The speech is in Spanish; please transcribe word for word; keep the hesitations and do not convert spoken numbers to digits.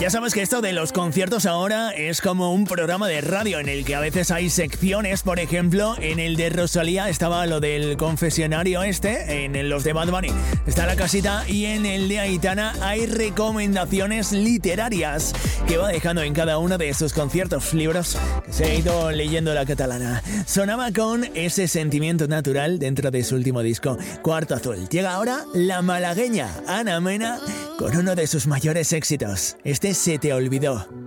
Ya sabes que esto de los conciertos ahora es como un programa de radio en el que a veces hay secciones. Por ejemplo, en el de Rosalía estaba lo del confesionario este, en los de Bad Bunny está la casita, y en el de Aitana hay recomendaciones literarias que va dejando en cada uno de sus conciertos, libros que se ha ido leyendo la catalana. Sonaba con ese sentimiento natural dentro de su último disco, Cuarto Azul. Llega ahora la malagueña Ana Mena con uno de sus mayores éxitos. Este Se te olvidó.